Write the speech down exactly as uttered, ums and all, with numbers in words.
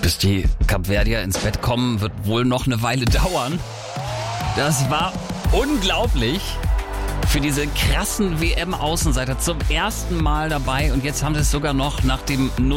Bis die Kapverdier ins Bett kommen, wird wohl noch eine Weile dauern. Das war unglaublich. Für diese krassen W M-Außenseiter zum ersten Mal dabei. Und jetzt haben sie es sogar noch nach dem